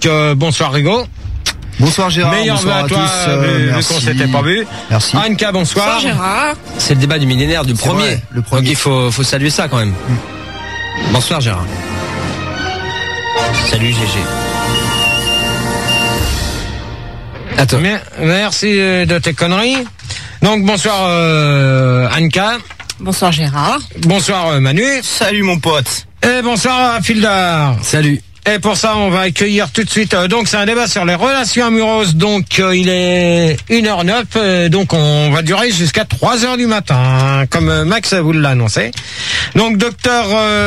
bonsoir Rigaud. Bonsoir Gérard, meilleur vœu à toi, vu qu'on s'était pas vu. Merci. Anka, bonsoir. Bonsoir Gérard. C'est le débat du millénaire du premier. Vrai, le premier. Donc il faut saluer ça quand même. Bonsoir Gérard. Salut GG. Attends. Merci de tes conneries. Donc bonsoir Anka. Bonsoir Gérard. Bonsoir Manu. Salut mon pote. Et bonsoir Fildar. Salut. Et pour ça, on va accueillir tout de suite. Donc, c'est un débat sur les relations amoureuses. Donc, il est 1h09. Donc, on va durer jusqu'à 3h du matin, hein, comme Max vous l'a annoncé. Donc, docteur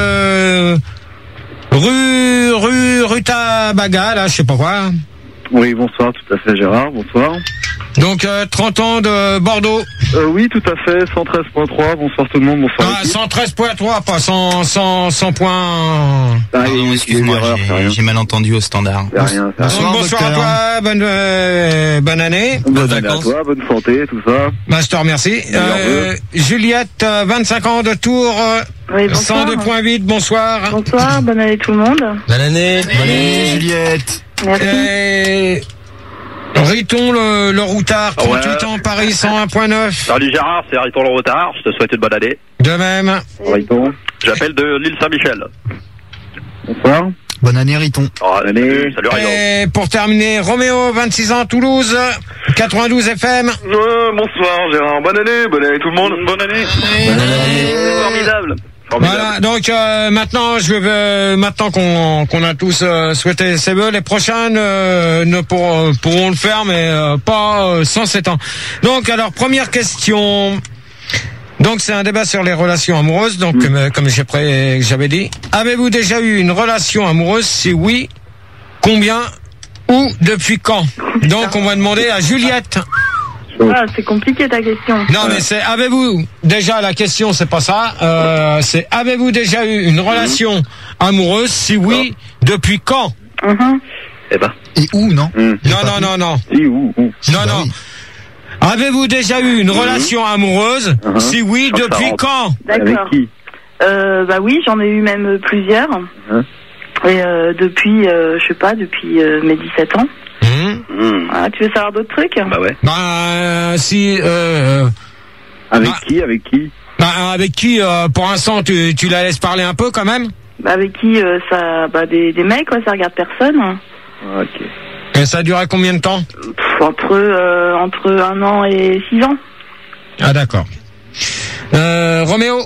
Rutabaga, là, je sais pas quoi. Oui, bonsoir, tout à fait Gérard, bonsoir. Donc, 30 ans de Bordeaux. Oui, tout à fait, 113.3, bonsoir tout le monde, bonsoir. Ah, 113.3, pas 100 points. Pardon, excuse-moi, j'ai mal entendu au standard. C'est rien, c'est rien. Donc, bonsoir à toi, bonne année. Bonne année à toi, bonne santé, tout ça. Bah, je te remercie. Juliette, 25 ans de Tours, Oui, bonsoir. 102.8, bonsoir. Bonsoir, bonne année tout le monde. Bonne année. Bonne année Juliette. Merci. Et Riton le routard, 38 ans, Paris 101.9. Salut Gérard, c'est Riton le Retard, je te souhaite une bonne année. De même. Riton. J'appelle de l'île Saint-Michel. Bonsoir. Bonne année Riton. Salut Riton. Et pour terminer, Roméo, 26 ans, Toulouse, 92 FM. Bonsoir Gérard, bonne année tout le monde. Bonne année. C'est formidable. Voilà, donc maintenant maintenant qu'on a tous souhaité ses vœux, les prochains ne pourront le faire, mais pas sans 7 ans. Donc alors première question. Donc c'est un débat sur les relations amoureuses. Donc comme j'avais dit, avez-vous déjà eu une relation amoureuse? Si oui, combien ou depuis quand? Donc on va demander à Juliette. Ah, c'est compliqué ta question. Non, mais c'est avez-vous déjà, la question c'est pas ça, c'est avez-vous déjà eu une relation amoureuse? Si oui, depuis quand? Eh ben. Et où, non? Non. Si, où? Non. Avez-vous déjà eu une relation amoureuse? Si oui, depuis quand? D'accord. Avec qui? Bah oui, j'en ai eu même plusieurs. Et depuis, je sais pas, depuis mes 17 ans. Ah, tu veux savoir d'autres trucs? Bah ouais. Si. Avec qui? Avec qui, pour l'instant, tu la laisses parler un peu quand même? Bah avec qui ça, bah des mecs quoi, ça regarde personne. Ok. Et ça a duré combien de temps? Entre 1 an et 6 ans. Ah d'accord. Roméo.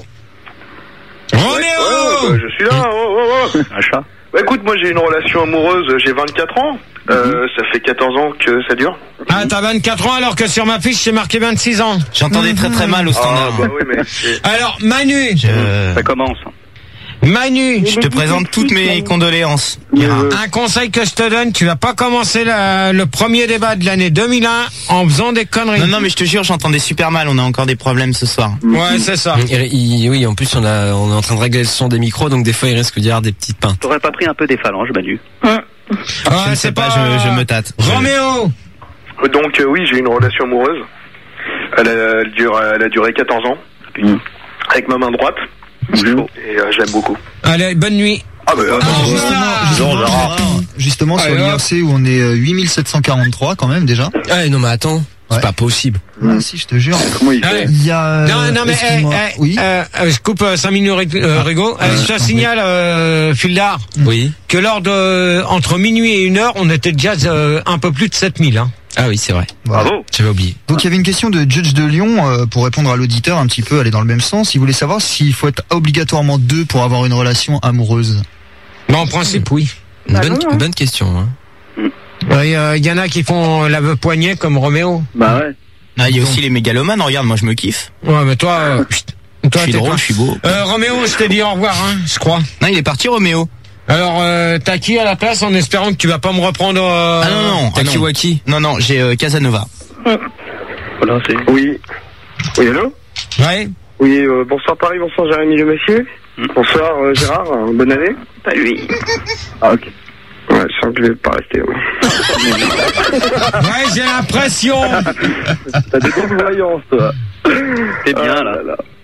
Je suis là. Un chat. Bah écoute, moi j'ai une relation amoureuse, j'ai 24 ans. Ça fait 14 ans que ça dure. Ah, t'as 24 ans alors que sur ma fiche c'est marqué 26 ans. J'entendais très très mal au standard. Ah bah oui, mais Alors Manu. ça commence. Manu, Je te présente toutes mes condoléances. un conseil que je te donne, tu vas pas commencer le premier débat de l'année 2001 en faisant des conneries. Non, mais je te jure, j'entendais super mal. On a encore des problèmes ce soir. Ouais, c'est ça. Oui, en plus, on est en train de régler le son des micros, donc des fois, il risque d'y avoir des petites pintes. T'aurais pas pris un peu des phalanges, Manu? Ouais, Je ne sais pas, je me tâte. Roméo. Donc oui, j'ai une relation amoureuse. Elle a duré 14 ans. Avec ma main droite. Et je l'aime beaucoup. Allez, bonne nuit. Ah bah Justement sur l'IRC où on est 8743 quand même déjà. Non mais attends, c'est pas possible. Ah si, je te jure. Comment il fait? Il y a Non mais oui. je coupe 5 minutes Rigaud. Je te signale Fildar que lors de entre minuit et 1h, on était déjà un peu plus de 7000 hein. Ah oui, c'est vrai. Bravo. J'avais oublié. Donc il y avait une question de Judge de Lyon pour répondre à l'auditeur un petit peu, aller dans le même sens. Il voulait savoir s'il faut être obligatoirement 2 pour avoir une relation amoureuse. En principe oui. Bonne question. Hein. Il y en a qui font l'aveu poignet comme Roméo. Bah ouais. Il y a aussi les mégalomanes. Regarde, moi je me kiffe. Ouais, mais toi, je suis drôle, je suis beau. Roméo, je t'ai dit au revoir, hein, je crois. Non, il est parti, Roméo. Alors, t'as qui à la place en espérant que tu vas pas me reprendre Ah non, t'as Kiwaki. Non, j'ai Casanova. Voilà, c'est... Oui, allô? Ouais. Oui, bonsoir Paris, bonsoir Jérémy le Messier. Bonsoir Gérard, bonne année. Pas lui. Ah ok. Ouais, je sens que je vais pas rester. Ouais, j'ai l'impression. T'as des bonnes voyances, toi. T'es bien là.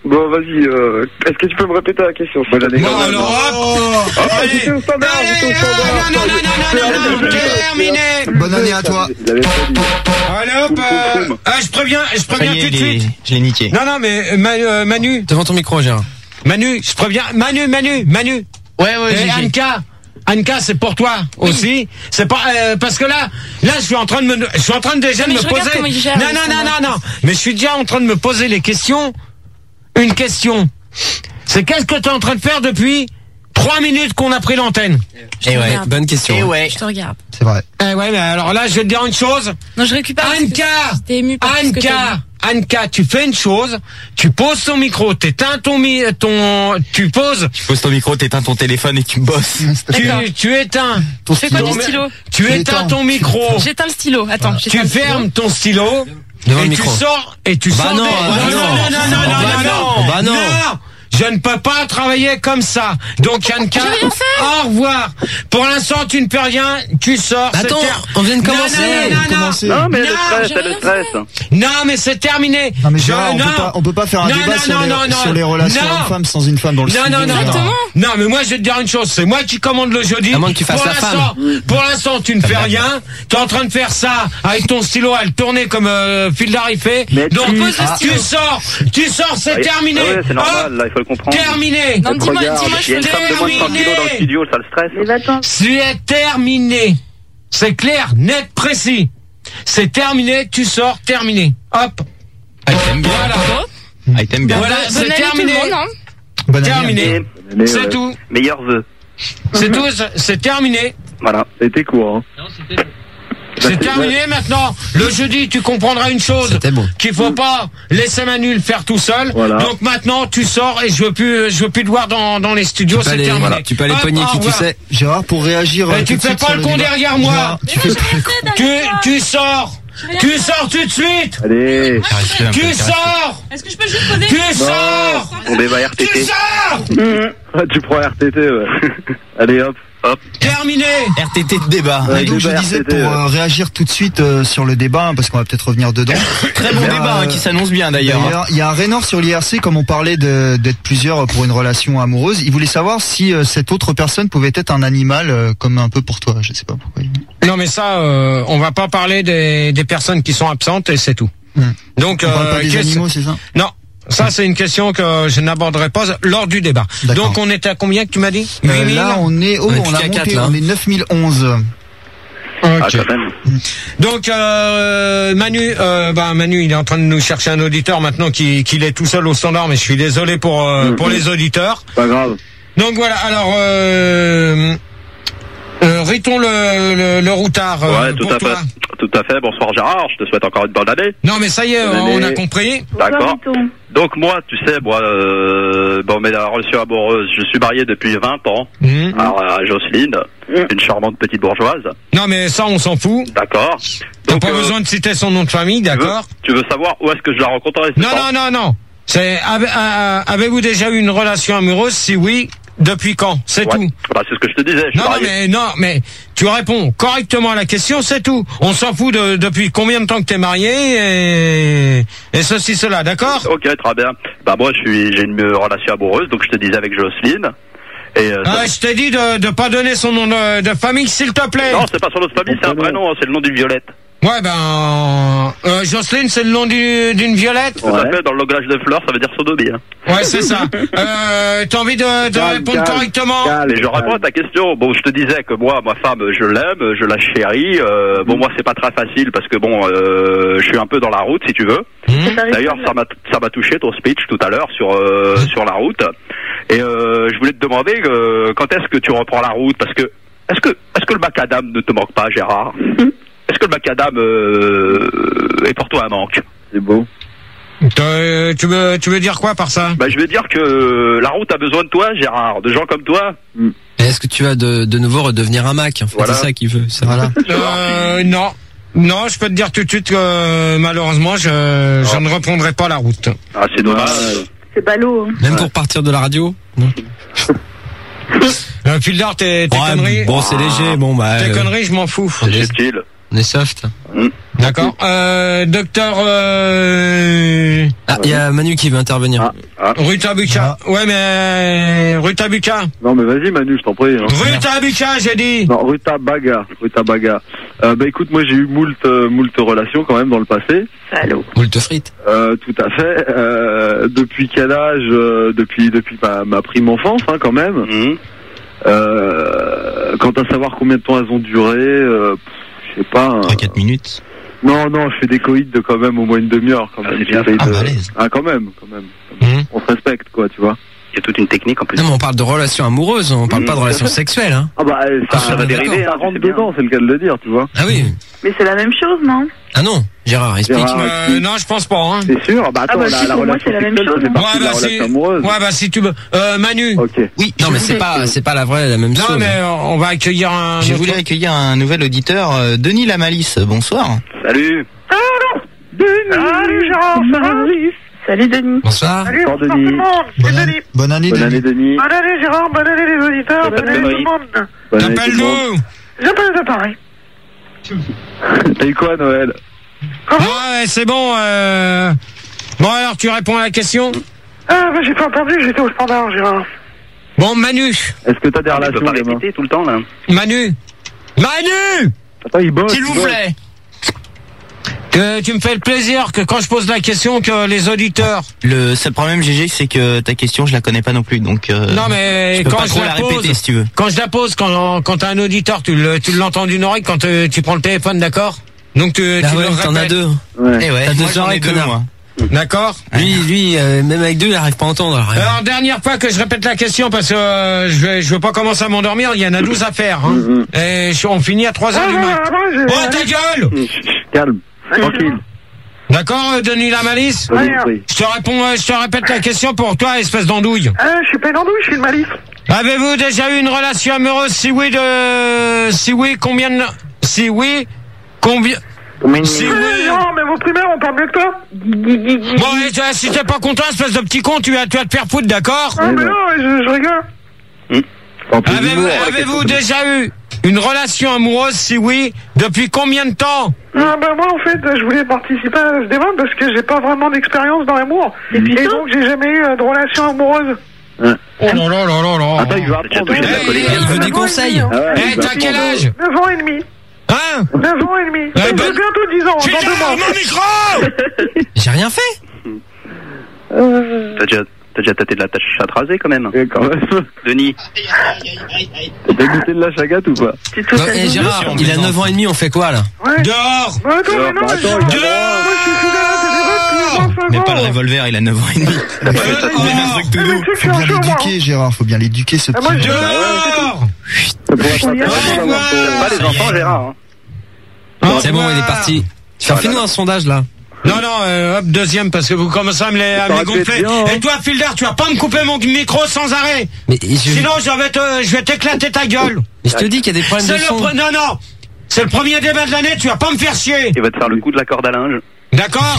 Bon, vas-y, est-ce que tu peux me répéter la question? Bon, alors, hop! J'étais au standard, Non, terminé! Bonne année à toi. Allez, hop, je préviens tout de suite. Je l'ai niqué. Non, mais, Manu. Devant ton micro, Gérard. Manu, je préviens. Manu. Ouais, Et Anka, c'est pour toi aussi. C'est pas parce que là, je suis en train de déjà de me poser. Non. Mais je suis déjà en train de me poser les questions. Une question. C'est qu'est-ce que tu es en train de faire depuis 3 minutes qu'on a pris l'antenne? Bonne question. Je te regarde. C'est vrai. Ouais, mais alors là, je vais te dire une chose. Non, je récupère. T'es ému par ce que t'as dit. Anka, tu fais une chose, tu poses ton micro, t'éteins tu poses. Tu poses ton micro, t'éteins ton téléphone et tu bosses. Tu éteins. Tu fais quoi du stylo? Tu éteins ton micro. J'éteins le stylo. Attends. Tu fermes ton stylo. Devant le et micro. tu sors. Non. Je ne peux pas travailler comme ça. Donc, Anka, au revoir. Pour l'instant, tu ne peux rien. Tu sors. Attends, on vient de commencer. Non, mais le stress. Non, mais c'est terminé. Non, mais Gérard, on peut pas faire un débat sur les relations hommes-femmes sans une femme dans le studio. Non, mais moi, je vais te dire une chose. C'est moi qui commande le jeudi. À moins que tu fasses la femme. Pour l'instant, tu ne fais rien. Tu es en train de faire ça avec ton stylo à le tourner comme Phil Larry fait. Donc, tu sors, c'est terminé. Ouais, c'est normal, là, il faut le comprendre. Terminé. Non, dis-moi, il y a une femme de moins de 100 kilos dans le studio, ça le stresse. C'est terminé. C'est clair, net, précis. C'est terminé, tu sors, terminé. Hop. T'aimes bien. Voilà. T'aimes bien. Voilà, c'est terminé. Terminé. C'est tout. Meilleurs vœux. C'est tout, c'est terminé. Voilà. C'était court, hein. C'est terminé maintenant. Le jeudi, tu comprendras une chose. C'était bon. Qu'il faut pas laisser Manu le faire tout seul. Voilà. Donc maintenant, tu sors et je veux plus te voir dans les studios. C'est terminé. Voilà, tu peux aller pogner qui tu sais. Gérard, pour réagir. Tu fais pas le con derrière moi. Tu sors. Tu sors tout de suite. Allez. Tu sors. Est-ce que je peux juste poser? Tu sors. On débat RTT. Tu sors. Tu prends RTT, ouais. Allez, hop. Terminé. RTT de débat. Donc je disais pour réagir tout de suite sur le débat, parce qu'on va peut-être revenir dedans. Très bon débat qui s'annonce bien d'ailleurs. Il y a un Raynor sur l'IRC, comme on parlait d'être plusieurs pour une relation amoureuse. Il voulait savoir si cette autre personne pouvait être un animal, comme un peu pour toi. Je sais pas pourquoi. Non, mais ça, on va pas parler des personnes qui sont absentes et c'est tout. Donc, on parle pas des animaux, c'est ça? Non. Ça, c'est une question que je n'aborderai pas lors du débat. Donc, on était à combien que tu m'as dit? 8000? Là, on est monté, on est 9011. Okay. Donc Manu, Manu, il est en train de nous chercher un auditeur maintenant qu'il est tout seul au standard, mais je suis désolé pour les auditeurs. Pas grave. Donc voilà. Alors Riton le routard. Ouais, tout à fait. Tout à fait. Bonsoir Gérard, je te souhaite encore une bonne année. Non mais ça y est, on a compris. D'accord. Donc moi, tu sais, mais la relation amoureuse, je suis marié depuis 20 ans. Alors à Jocelyne, une charmante petite bourgeoise. Non mais ça, on s'en fout. D'accord. T'as pas besoin de citer son nom de famille, d'accord. Tu veux savoir où est-ce que je la rencontrerai? Non. C'est avez-vous déjà eu une relation amoureuse? Si oui, depuis quand? C'est tout. Bah, c'est ce que je te disais. Non, mais tu réponds correctement à la question, c'est tout. On s'en fout depuis combien de temps que t'es marié et ceci, cela, d'accord? Ok, très bien. Bah moi, j'ai une relation amoureuse, donc je te disais avec Jocelyne. Et je t'ai dit de pas donner son nom de famille, s'il te plaît. Non, c'est pas son nom de famille, c'est un prénom, c'est le nom d'une violette. Ouais, Jocelyne, c'est le nom d'une violette. Tout à fait, dans le langage de fleurs, ça veut dire sodomie. Ouais, c'est ça. T'as envie de répondre correctement? Et je réponds à ta question. Bon, je te disais que moi, ma femme, je l'aime, je la chéris. Bon, moi, c'est pas très facile parce que je suis un peu dans la route, si tu veux. D'ailleurs, ça m'a touché ton speech tout à l'heure sur la route. Et je voulais te demander quand est-ce que tu reprends la route, parce que est-ce que le macadam ne te manque pas, Gérard? Est-ce que le macadam est pour toi un manque? C'est beau. Tu veux dire quoi par ça? Bah, je veux dire que la route a besoin de toi, Gérard, de gens comme toi. Est-ce que tu vas de nouveau redevenir un Mac? En fait, voilà. C'est ça qu'il veut. Voilà. Non, je peux te dire tout de suite que malheureusement, je ne reprendrai pas la route. Ah, c'est dommage. C'est ballot. Même pour partir de la radio? Non. Fildar, tes conneries. Bon, c'est léger. Bon, tes conneries, je m'en fous. C'est utile. On est soft. D'accord. Docteur... Ah, il y a Manu qui veut intervenir. Rutabuka. Ouais, mais... Rutabuka. Non, mais vas-y, Manu, je t'en prie. Hein. Rutabuka, j'ai dit. Non, Rutabaga. Bah écoute, moi j'ai eu moult relations quand même dans le passé. Salaud. Moult frites. Tout à fait. Depuis quel âge? Depuis ma prime enfance, hein, quand même. Quant à savoir combien de temps elles ont duré, je sais pas. 3-4 minutes. Non, je fais des coïdes de quand même au moins une demi-heure. Quand même. Quand même. On se respecte, quoi, tu vois. Il y a toute une technique en plus. Non, mais on parle de relations amoureuses, on parle pas de relations sexuelles, hein. Ah bah, ça va dériver, ça rentre dedans, c'est le cas de le dire, tu vois. Ah oui. Mais c'est la même chose, non? Ah non, Gérard, explique. Non, je pense pas, hein. C'est sûr? Bah attends, la relation c'est la même chose. Ouais, bah si tu veux. Manu. Ok. Oui. Non, mais c'est pas la même chose. Non, mais on va accueillir un... J'ai voulu accueillir un nouvel auditeur, Denis Lamalice. Bonsoir. Salut. Salut, Gérard. Salut, Denis. Bonsoir. Salut, Denis. Bonne année, Denis. Bonne année, Gérard. Bonne année, les auditeurs. Bonne année, tout le monde. Appelle-nous. J'appelle les appareils. T'as eu quoi, Noël? Ouais, c'est bon. Bon, alors, tu réponds à la question? J'ai pas entendu, j'étais au standard, Gérard. Bon, Manu. Est-ce que t'as des relations? Tu peux pas répéter tout le temps, là. Manu. Attends, il bosse. S'il vous plaît. Que tu me fais le plaisir que quand je pose la question, que les auditeurs... Le seul problème, GG, c'est que ta question, je la connais pas non plus, donc... non, mais je peux quand pas je trop la la pose... répéter, si tu veux. Quand je la pose, quand t'as un auditeur, tu l'entends d'une oreille quand tu prends le téléphone, d'accord? Donc tu Ah le ouais, t'en as répètes. deux. Eh ouais, T'as moi, deux j'en ai oreilles, deux, connard. moi. D'accord? Lui, même avec deux, il arrive pas à entendre. Alors, dernière fois que je répète la question, parce que je veux pas commencer à m'endormir, il y en a 12 à faire, hein. Et on finit à 3h du mat. Oh, ta gueule! Calme, tranquille. D'accord, Denis Lamalice? Je te répète la question pour toi, espèce d'andouille. Je suis pas une andouille, je suis une malice. Avez-vous déjà eu une relation amoureuse? Si oui, combien? Si oui, combien? Si oui. Non, mais vos primaires, on parle mieux que toi. Bon, et si t'es pas content, espèce de petit con, tu vas te faire foutre, d'accord? Ah, mais non, je rigole. Avez-vous déjà eu une relation amoureuse? Si oui, depuis combien de temps? Moi, en fait, je voulais participer à ce débat parce que j'ai pas vraiment d'expérience dans l'amour. Et donc, j'ai jamais eu de relation amoureuse. Oh là là là là. Attends, il va apprendre. Il veut des conseils. T'as quel âge? 9 ans et demi. Hein? 9 ans et demi. J'ai bientôt 10 ans. Putain, mon micro! J'ai rien fait. T'as déjà tâté de la chatte rasée, quand même. Quand même. Denis. T'as goûté de la chagate ou pas? Gérard, il a 9 ans et demi, on fait quoi, là? Dehors! Attends, mais non, Mais pas le revolver, il a 9 ans et demi. Faut bien l'éduquer, Gérard, faut bien l'éduquer, ce petit. Dehors! Pas les enfants, Gérard. C'est bon, il est parti. Fais-nous un sondage, là. Non, hop, deuxième, parce que vous commencez à me gonfler. Et toi, Filder, tu vas pas me couper mon micro sans arrêt. Mais sinon, je vais t'éclater ta gueule. Mais je te dis qu'il y a des problèmes de son. Non. C'est le premier débat de l'année, tu vas pas me faire chier. Il va te faire le coup de la corde à linge. D'accord?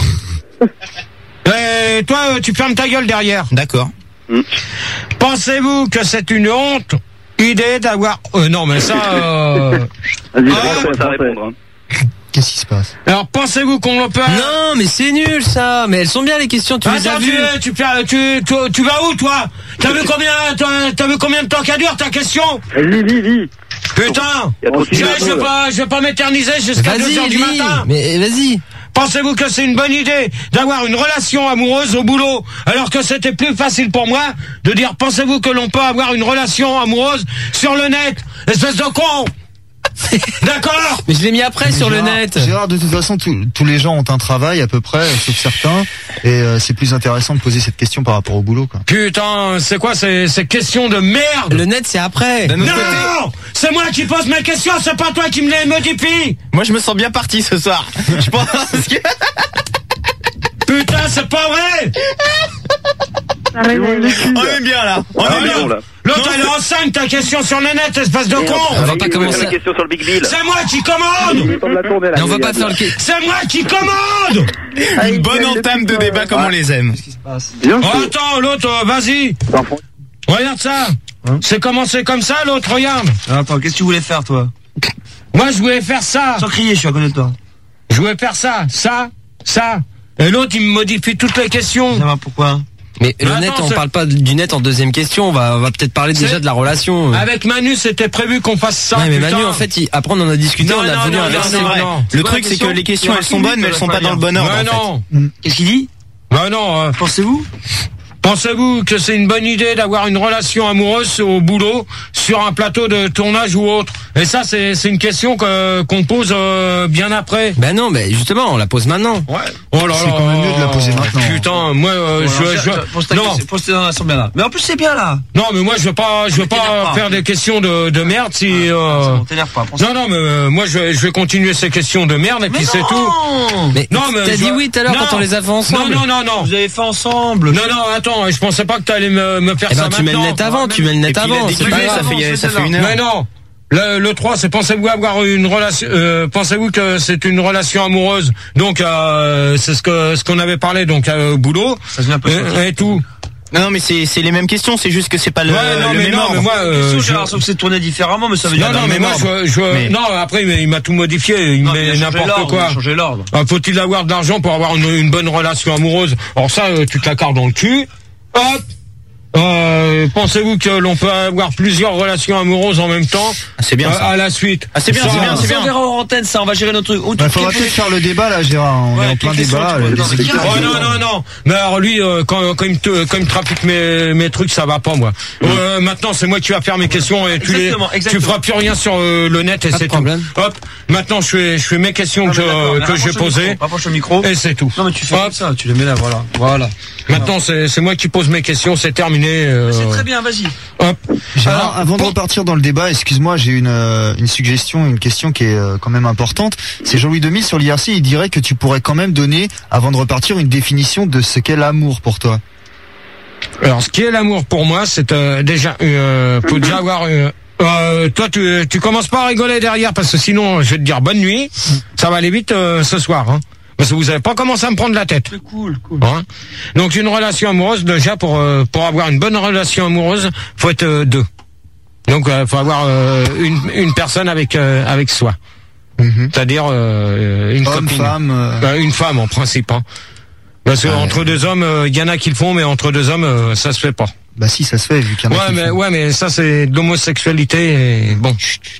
Toi, tu fermes ta gueule derrière. D'accord. Pensez-vous que c'est une honte idée d'avoir... non, mais ça... Vas-y, ça répondre. Qu'est-ce qui se passe? Alors, pensez-vous qu'on peut... Non, mais c'est nul, ça. Mais elles sont bien, les questions, tu les as vues. Tu vas où, toi? T'as vu combien de temps qu'elle dure, ta question? Lis. Putain! Je vais pas m'éterniser jusqu'à 2h du matin. Mais vas-y. Pensez-vous que c'est une bonne idée d'avoir une relation amoureuse au boulot, alors que c'était plus facile pour moi de dire pensez-vous que l'on peut avoir une relation amoureuse sur le net? Espèce de con! D'accord. Mais je l'ai mis après sur le net. Gérard, de toute façon, tous les gens ont un travail à peu près, sauf certains, et c'est plus intéressant de poser cette question par rapport au boulot, quoi. Putain, c'est quoi ces questions de merde? Le net, c'est après. Non, c'est moi qui pose mes questions, c'est pas toi qui me les modifie. Moi, je me sens bien parti ce soir. Je pense que... Putain, c'est pas vrai. On est bien là. On est bien là. L'autre, elle est en 5, ta question sur le net, espèce de con. On va pas commencer. La question sur le Big Bill. C'est moi qui commande. Mais on va pas faire le... C'est moi qui commande. Une bonne entame de débat comme on les aime. Oh, attends, l'autre, vas-y. Regarde ça. C'est commencé comme ça, l'autre, regarde. Attends, qu'est-ce que tu voulais faire, toi? Moi, je voulais faire ça. Sans crier, je suis à côté de toi. Je voulais faire ça. Et l'autre, il me modifie toutes les questions. Pourquoi? Mais le net, on parle pas du net en deuxième question. On va peut-être parler déjà de la relation. Avec Manu, c'était prévu qu'on fasse ça. Ouais, mais Manu, en fait, après on en a discuté, on a voulu inverser. Le truc, c'est que les questions, elles sont bonnes, mais elles sont pas dans le bon ordre. Non. Qu'est-ce qu'il dit? Non. Pensez-vous que c'est une bonne idée d'avoir une relation amoureuse au boulot, sur un plateau de tournage ou autre? Et ça, c'est une question qu'on pose bien après. Ben non, mais justement, on la pose maintenant. Ouais. Oh là là. C'est quand même mieux de la poser maintenant. Putain, moi, Pose-toi dans la bien là. Mais en plus, c'est bien là. Non, mais moi, je veux pas faire des questions de merde si. T'énerve pas. Non, mais moi, je vais continuer ces questions de merde et puis c'est tout. Mais non, mais t'as dit oui tout à l'heure quand on les a fait ensemble. Non. Vous avez fait ensemble. Non, attends. Je pensais pas que t'allais me faire ça maintenant. Tu mets le net avant, C'est pas grave, ça fait une heure. Mais non. Le 3, c'est pensez-vous avoir une relation, pensez-vous que c'est une relation amoureuse? Donc, c'est ce qu'on avait parlé, donc, au boulot. Ça vient un peu et tout. Non, mais c'est les mêmes questions, c'est juste que c'est pas le même ordre. Mais moi, sauf que c'est tourné différemment, mais ça veut dire non, mais moi, non, après, il m'a tout modifié, il met n'importe quoi. Changer l'ordre. Faut-il avoir de l'argent pour avoir une bonne relation amoureuse? Alors ça, tu te la cartes dans le cul. Hop! Pensez-vous que l'on peut avoir plusieurs relations amoureuses en même temps? C'est bien ça. À la suite. C'est bien. On verra en antenne ça, on va gérer notre truc. Il faudra peut-être faire le débat là, Gérard. On est en plein débat. Non. Mais alors lui, quand il me trafique mes trucs, ça va pas moi. Maintenant, c'est moi qui vais faire mes questions et tu feras plus rien sur le net et c'est tout. Hop. Maintenant, je fais mes questions que j'ai posées. Rapproche le micro. Et c'est tout. Non, mais tu fais comme ça, tu les mets là, voilà. Maintenant, c'est moi qui pose mes questions, c'est terminé. C'est très bien, vas-y. Gérard, avant de repartir dans le débat, excuse-moi, j'ai une suggestion, une question qui est quand même importante. C'est Jean-Louis Demis sur l'IRC, il dirait que tu pourrais quand même donner, avant de repartir, une définition de ce qu'est l'amour pour toi. Alors, ce qui est l'amour pour moi, c'est déjà, faut déjà avoir... toi, tu commences pas à rigoler derrière parce que sinon, je vais te dire bonne nuit. Ça va aller vite ce soir, hein. Parce que vous avez pas commencé à me prendre la tête. C'est cool. Hein? Donc une relation amoureuse, déjà pour avoir une bonne relation amoureuse, faut être deux. Donc faut avoir une personne avec soi. C'est-à-dire une copine. Une femme en principe. Hein. Parce que entre deux hommes, il y en a qui le font, mais entre deux hommes, ça se fait pas. Bah si, ça se fait vu qu'il y en a qui le font. Ouais, mais ça c'est de l'homosexualité. Et bon.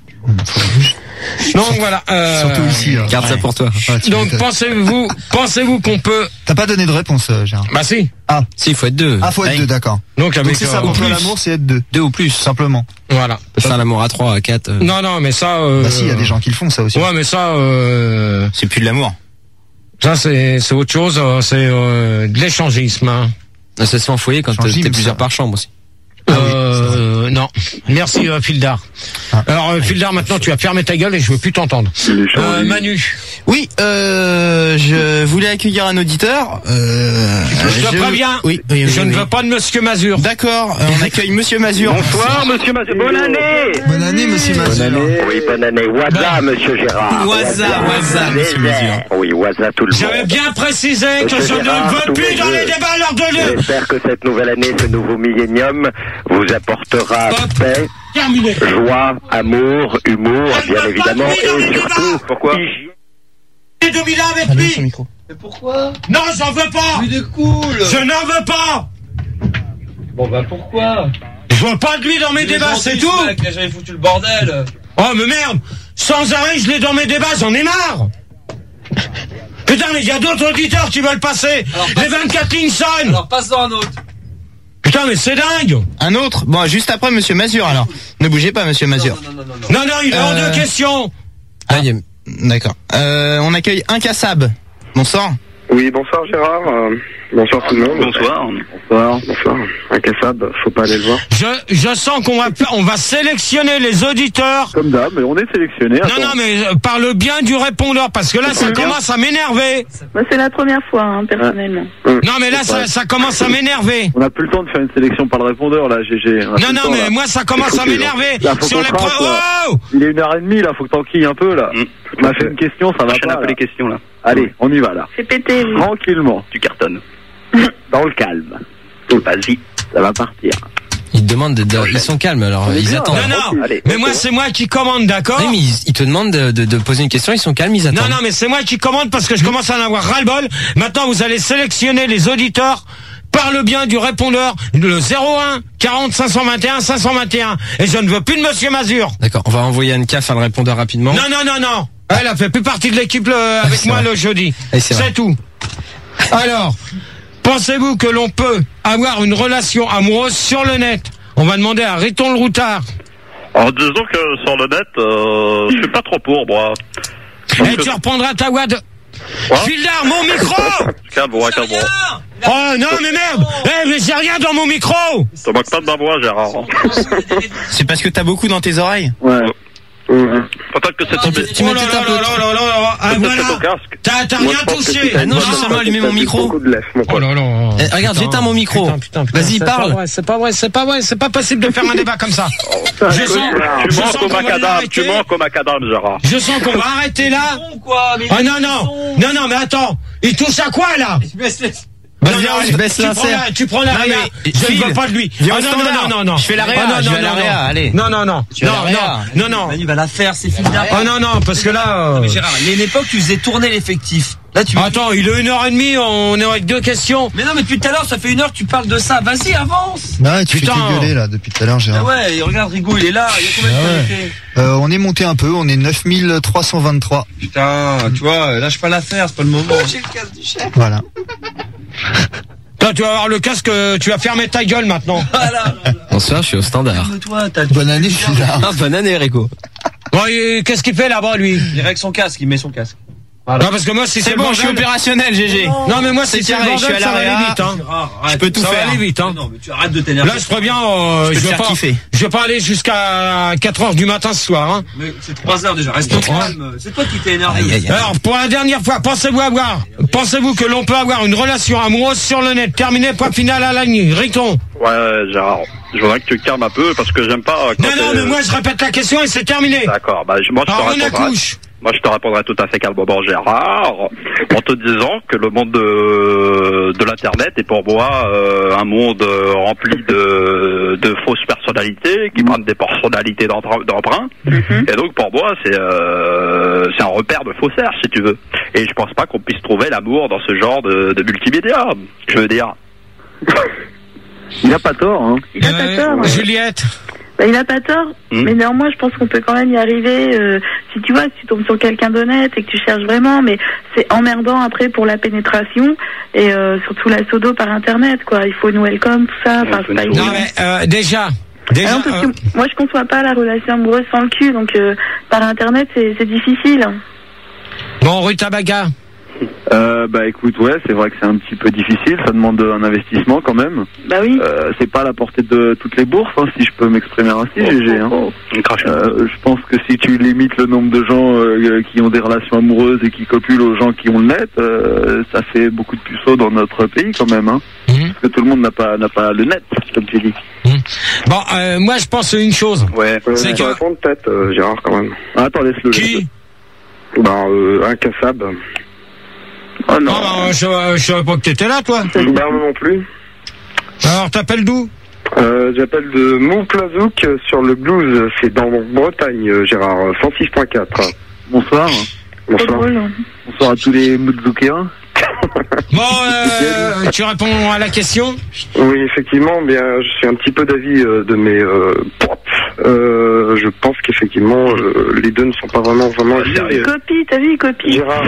Donc voilà. Surtout ici. Garde ça pour toi. Donc pensez-vous qu'on peut... T'as pas donné de réponse, Gérard. Bah si. Ah, si, il faut être deux. Ah, faut être deux, d'accord. Donc c'est ça, pour l'amour, c'est être deux. Deux ou plus, simplement. Voilà. On peut faire l'amour à 3, à 4. Non, mais ça... Bah si, il y a des gens qui le font, ça aussi. Ouais, mais ça... C'est plus de l'amour. Ça, c'est autre chose, c'est de l'échangisme. Hein. Ça se fait en foyer quand t'es plusieurs par chambre aussi. Non. Merci, Fildar. Alors, Fildar, maintenant, tu vas fermer ta gueule et je veux plus t'entendre. Manu. Oui, je voulais accueillir un auditeur. Je te préviens. Oui, je ne veux pas de Monsieur Mazur. D'accord, on accueille Monsieur Mazur. Bonsoir, Monsieur Mazur. Bonne année. Bonne année, Monsieur Mazur. Oui, bonne année. Waza, Monsieur Gérard. Waza, Monsieur Mazur. Oui, Waza, tout le monde. J'avais bien précisé que je ne veux plus dans les débats à l'heure de l'heure. J'espère que cette nouvelle année, ce nouveau millénium, vous apportera paix, joie, amour, humour, bien évidemment, et surtout, pourquoi Et 2000 ans avec lui. Mais pourquoi? Non, j'en veux pas. Il est cool. Je n'en veux pas. Bon bah pourquoi? Je veux pas de lui dans mes débats, c'est tout. J'avais foutu le bordel. Oh mais merde, sans arrêt je l'ai dans mes débats, j'en ai marre. Putain, mais il y a d'autres auditeurs qui veulent passer. Les 24 lignes sonnent. Alors passe-en un autre. Putain, mais c'est dingue. Un autre? Bon, juste après Monsieur Mazur alors. Ne bougez pas Monsieur Mazur. Non, il est en deux questions. D'accord. On accueille un Kassab. Bonsoir. Oui, bonsoir Gérard. Bonsoir tout le monde. Bonsoir. Un Kassab, faut pas aller le voir. Je sens qu'on va sélectionner les auditeurs. Comme d'hab, mais on est sélectionné. Non, mais par le bien du répondeur, parce que là, ça commence à m'énerver. Bah, c'est la première fois, hein, personnellement. Non, mais là, ça commence à m'énerver. On n'a plus le temps de faire une sélection par le répondeur, là, GG. Non, mais moi, ça commence à m'énerver. Sur les il est 1h30, là, faut que t'enquilles un peu, là. On a fait une question, ça va pas. On a un peu les questions, là. Allez, on y va, là. C'est pété, oui. Tranquillement. Tu cartonnes. Dans le calme. Vas-y. Ça va partir. Ils te demandent ils sont calmes, alors ils attendent. Non, mais moi c'est moi qui commande, d'accord? Oui, mais ils te demandent de poser une question, ils sont calmes, ils attendent. Non, mais c'est moi qui commande parce que je commence à en avoir ras-le-bol. Maintenant, vous allez sélectionner les auditeurs par le bien du répondeur, le 01 40 521 521. Et je ne veux plus de Monsieur Mazur. D'accord, on va envoyer Anne-Ca faire le répondeur rapidement. Non. Elle a fait plus partie de l'équipe avec moi le jeudi. C'est tout. Alors, pensez-vous que l'on peut avoir une relation amoureuse sur le net? On va demander à Riton le Routard. Alors disons que sur le net, je suis pas trop pour moi. Et tu reprendras ta voix de... Gildard, mon micro! Calme-moi. Oh non mais merde! Mais j'ai rien dans mon micro! Ça manque pas de ma voix, Gérard. C'est parce que t'as beaucoup dans tes oreilles? Ouais. Peut-être que c'est tombé. Tu mets peut-être un peu. Voilà. T'as rien touché. Non, j'ai seulement allumé mon micro. Oh là là. Regarde, j'éteins mon micro. Vas-y, parle. C'est pas vrai. C'est pas possible de faire un débat comme ça. Tu manques au macadam, Gérard. Je sens qu'on va arrêter là. Ah non, mais attends. Il touche à quoi là? Vas-y, je baisse l'insert. Tu prends la réa. Je ne veux pas de lui. Non. Je fais la réa. Allez. Non. Manu va la faire, c'est fini. Oh non, parce que là. Mais Gérard, il y a une époque, tu faisais tourner l'effectif. Là, Attends, il est 1h30, on est avec 2 questions. Mais non, mais depuis tout à l'heure, ça fait 1 heure que tu parles de ça. Vas-y, avance. Ouais, tu fais que gueuler là depuis tout à l'heure, Gérard. Ouais, regarde Rigaud, il est là. Il y a combien de qualités? On est monté un peu, on est 9323. Putain, tu vois, lâche pas l'affaire, c'est pas le moment. J'ai le casque du chef. Voilà. Toi, tu vas avoir le casque, tu vas fermer ta gueule maintenant. Voilà. Bonsoir, je suis au standard. Bonne année, je suis là. Bonne année, Rico. Bon, qu'est-ce qu'il fait là-bas, lui? Il règle son casque, il met son casque. Voilà. Non, parce que moi, si c'est bon, je suis opérationnel, GG. Non, mais moi, c'est carré, je suis à l'arrière. Je peux tout faire. Ça va aller vite, hein. Non, mais tu arrêtes de t'énerver. Là, je préviens, je vais pas aller jusqu'à 4h du matin ce soir, hein. Mais c'est 3h déjà, reste calme. C'est toi qui t'es énervé. Alors, pour la dernière fois, pensez-vous que l'on peut avoir une relation amoureuse sur le net? Terminé, point final à la nuit. Riton. Ouais, Gérard. Je voudrais que tu te calmes un peu parce que j'aime pas. Non, mais moi, je répète la question et c'est terminé. D'accord, moi, je te répondrai tout à fait calmement, Gérard, en te disant que le monde de l'internet est pour moi un monde rempli de fausses personnalités qui prennent des personnalités d'emprunt. Et donc pour moi c'est un repère de faussaires, si tu veux. Et je pense pas qu'on puisse trouver l'amour dans ce genre de multimédia. Je veux dire. Il a pas tort, hein. Il a pas tort. Juliette. Il a pas tort, mais néanmoins je pense qu'on peut quand même y arriver si tu vois, si tu tombes sur quelqu'un d'honnête et que tu cherches vraiment, mais c'est emmerdant après pour la pénétration et surtout la sodo par internet, quoi. Il faut une welcome, tout ça, enfin, c'est pas évident. Non mais déjà non, parce que moi je conçois pas la relation amoureuse sans le cul, donc par internet c'est difficile. Bon, Rue Tabaga. Écoute, ouais, c'est vrai que c'est un petit peu difficile, ça demande un investissement quand même. Bah oui. C'est pas à la portée de toutes les bourses, hein, si je peux m'exprimer ainsi, GG. Hein. Je pense que si tu limites le nombre de gens qui ont des relations amoureuses et qui copulent aux gens qui ont le net, ça fait beaucoup de puceaux dans notre pays quand même. Hein. Parce que tout le monde n'a pas le net, comme tu dis. Bon, moi je pense une chose. Ouais, c'est que... répondre peut-être, Gérard, quand même. Attends, laisse-le. Qui? Incassable. Oh non. Je savais pas que t'étais là, toi. Non plus. Alors, t'appelles d'où? J'appelle de Montplazouk sur le blues. C'est dans Bretagne, Gérard. 106.4. Bonsoir. Bonsoir à tous les Moutloukéens. Bon, tu réponds à la question? Oui, effectivement, bien, je suis un petit peu d'avis de mes potes. Je pense qu'effectivement, les deux ne sont pas vraiment sérieux. T'as vu, copie. Gérard.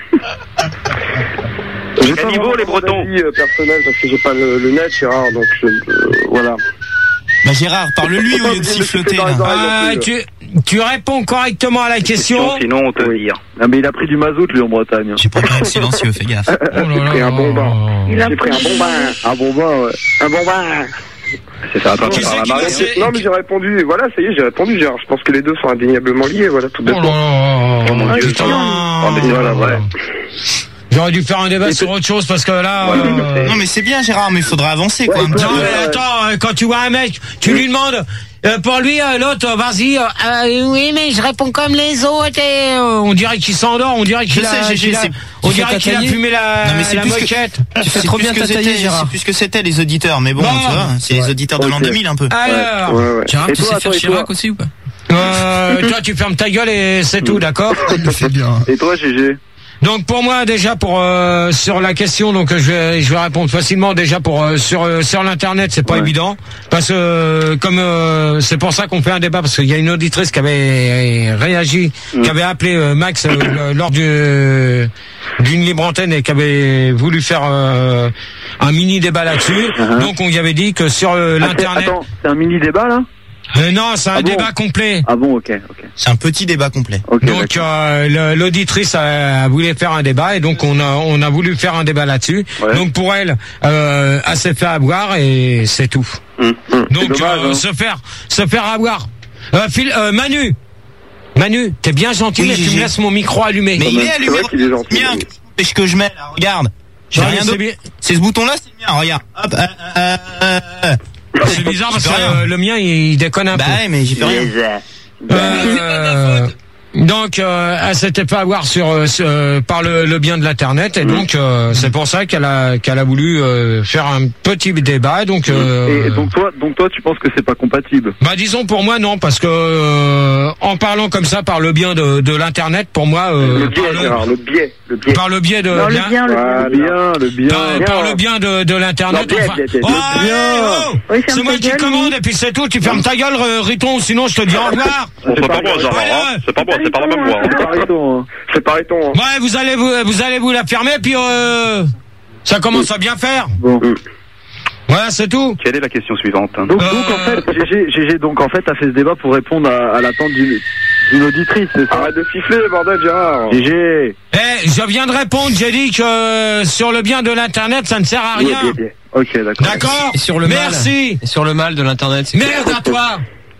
J'ai pas niveau les Bretons personnel parce que j'ai pas le net, Gérard, donc voilà. Bah Gérard, parle-lui au lieu de siffloter. Tu réponds correctement à la question. Sinon on te vire. Non mais il a pris du mazout lui en Bretagne. J'ai pas pris silencieux, fais gaffe. J'ai pris un bon bain. Il a pris un bon bain. Un bon bain, ouais. Un bon bain. C'est ça, non mais j'ai répondu, voilà, ça y est, j'ai répondu, Gérard. Je pense que les deux sont indéniablement liés, voilà, tout bêtement. Oh mon Dieu, voilà, ouais. J'aurais dû faire un débat sur autre chose parce que là... Non mais c'est bien Gérard, mais il faudra avancer quoi. Non mais attends, quand tu vois un mec, tu lui demandes Pour lui, l'autre, vas-y. Oui, mais je réponds comme les autres. Et, on dirait qu'il s'endort. On dirait qu'il a fumé la moquette. Tu fais trop bien ta tailler, Gérard. C'est plus que c'était les auditeurs, mais bon, tu vois, c'est les auditeurs de l'an 2000 un peu. Alors, Gérard, tu sais faire Chirac aussi ou pas? Toi, tu fermes ta gueule et c'est tout, d'accord? C'est bien. Et toi, GG? Donc pour moi déjà sur la question, donc je vais répondre facilement déjà sur l'internet, c'est pas évident parce que comme c'est pour ça qu'on fait un débat, parce qu'il y a une auditrice qui avait réagi, qui avait appelé Max lors d'une libre antenne et qui avait voulu faire un mini débat là-dessus. Donc on lui avait dit que sur l'internet. Attends, c'est un mini débat là? Non, c'est un débat complet. Ah bon, ok. C'est un petit débat complet. Okay, donc l'auditrice a voulu faire un débat et donc on a voulu faire un débat là-dessus. Ouais. Donc pour elle, elle s'est fait avoir et c'est tout. Donc dommage, se faire avoir. Manu, t'es bien gentil, mais tu me laisses mon micro allumé. Mais il est allumé. Bien, qu'est-ce que je mets là? Regarde. J'ai rien d'autre. C'est ce bouton-là, c'est le mien. Regarde. Hop. C'est bizarre parce que le mien il déconne un peu. Bah ouais, mais j'ai fait rien. Donc elle s'était fait avoir par le bien de l'internet et donc c'est pour ça qu'elle a voulu faire un petit débat donc et donc toi tu penses que c'est pas compatible? Bah disons pour moi non, parce que en parlant comme ça par le bien de l'internet, pour moi le biais par le biais de par le bien de l'internet, c'est moi qui commande et puis c'est tout, tu fermes ta gueule Riton, sinon je te dis au revoir. C'est pas moi, c'est pas moi, c'est pas la même voix. C'est pas Riton. Ouais, vous allez vous la fermer puis ça commence à bien faire. Bon. Voilà, c'est tout. Quelle est la question suivante? Donc en fait, GG a fait ce débat pour répondre à l'attente d'une auditrice. Arrête de siffler, bordel, Gérard. GG. Je viens de répondre, j'ai dit que sur le bien de l'internet, ça ne sert à rien. Ok, d'accord. D'accord. Et sur le merci. Et sur le mal de l'internet. Merde à toi.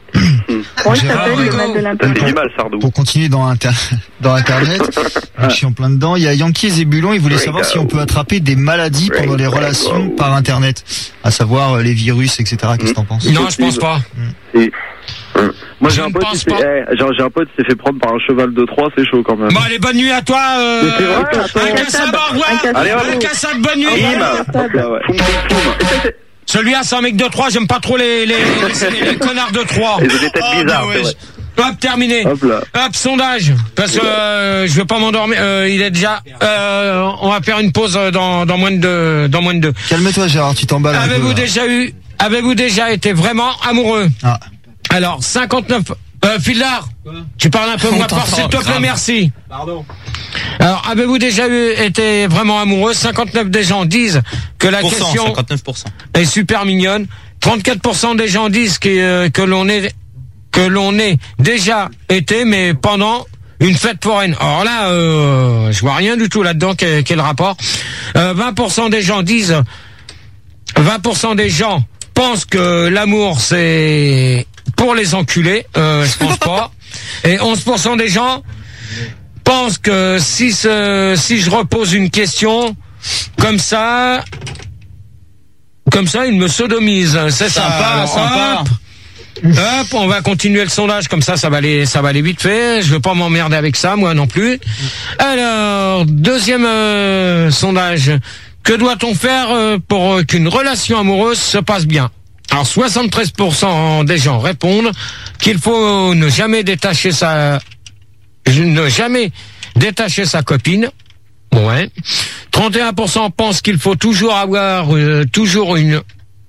Pour continuer dans Internet, je suis en plein dedans. Il y a Yankee et Zébulon, ils voulaient savoir si on peut attraper des maladies pendant les relations par Internet, à savoir les virus, etc. Qu'est-ce que t'en penses? Non, je pense pas. Moi j'ai un pote qui s'est fait prendre par un cheval de Troie, c'est chaud quand même. Bon allez, bonne nuit à toi. Un cassab, au revoir. Un cassab, bonne nuit. Celui-là, c'est un mec de Troyes, j'aime pas trop les connards de Troyes. Ils ont des têtes bizarres, c'est vrai. Hop, terminé. Hop, sondage. Parce que je veux pas m'endormir. Il est déjà. On va faire une pause dans moins de 2. Calme-toi, Gérard, tu t'emballes. Avez-vous déjà été vraiment amoureux? Alors 59. Fildar, tu parles un peu moins fort, s'il te plaît, merci. Pardon. Alors, avez-vous déjà été vraiment amoureux? 59 des gens disent que la question 59%. est super mignonne. 34% des gens disent que l'on est déjà été, mais pendant une fête foraine. Alors là, je vois rien du tout là-dedans. Quel rapport? 20% des gens disent, 20% des gens pensent que l'amour c'est pour les enculés. Je pense pas. Et 11% des gens pensent que si je repose une question comme ça, ils me sodomisent. C'est sympa, sympa. Hop, on va continuer le sondage comme ça va aller vite fait. Je veux pas m'emmerder avec ça, moi non plus. Alors, deuxième sondage. Que doit-on faire pour qu'une relation amoureuse se passe bien? Alors 73% des gens répondent qu'il faut ne jamais détacher sa copine. Ouais. 31% pensent qu'il faut toujours avoir toujours une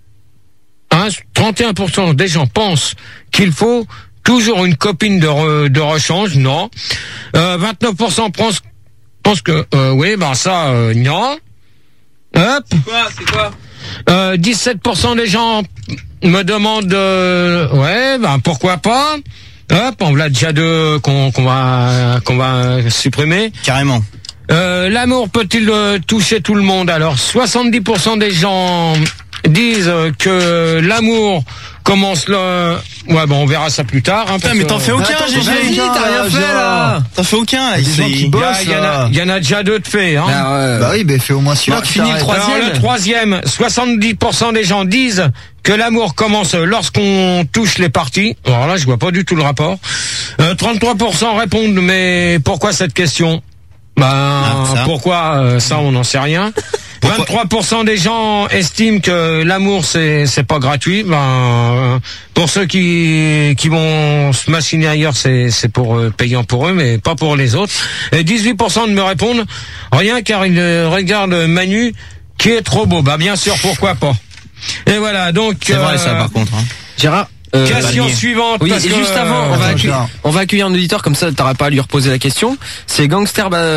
31% des gens pensent qu'il faut toujours une copine de rechange. Non. 29% pensent que oui, ben ça non. Hop. C'est quoi 17% des gens me demandent ouais, ben pourquoi pas. Hop, on l'a déjà qu'on va supprimer. Carrément. L'amour peut-il toucher tout le monde? Alors 70% des gens disent que l'amour commence le... Ouais, bon, on verra ça plus tard. Hein, mais t'en fais aucun, GG. T'as rien fait, là. T'en fais aucun, là. Il y en a déjà 2 de faits, hein. Bah oui, mais fais au moins celui-là. Fini le troisième. Alors, le troisième, 70% des gens disent que l'amour commence lorsqu'on touche les parties. Alors là, je vois pas du tout le rapport. 33% répondent, mais pourquoi cette question? Pourquoi ça, on n'en sait rien. 23% des gens estiment que l'amour c'est pas gratuit. Pour ceux qui vont se machiner ailleurs, c'est pour payant pour eux, mais pas pour les autres. Et 18% de me répondent rien car ils regardent Manu qui est trop beau. Bien sûr, pourquoi pas. Et voilà, donc c'est vrai ça par contre. Hein. Gérard. Question suivante. Oui, et juste avant, on va accueillir un auditeur comme ça, t'auras pas à lui reposer la question. C'est Gangster